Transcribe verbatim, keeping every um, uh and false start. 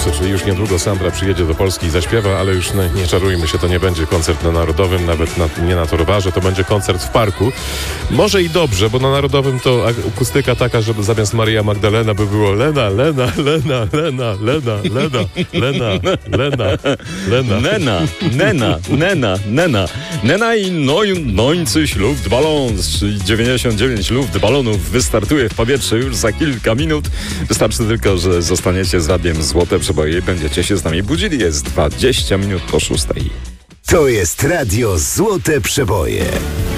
czerwcu, czyli już niedługo Sandra przyjedzie do Polski i zaśpiewa, ale już nie, nie czarujmy się, to nie będzie koncert na Narodowym, nawet na, nie na Torwarze, to będzie koncert w parku. Może i dobrze, bo na Narodowym to akustyka taka, żeby zamiast Maria Magdalena by było Lena, Lena, Lena, Lena, Lena, Lena, Lena, Lena, Lena. Nena, Nena, Nena, Nena. Nena i neunzig Luftballons, czyli dziewięćdziesiąt dziewięć Luftballonów wystartuje w powietrze już za kilka minut. Wystarczy tylko, że zostaniecie z radiem Złote Przeboje i będziecie się z nami budzili. Jest dwadzieścia minut po szóstej. To jest radio Złote Przeboje.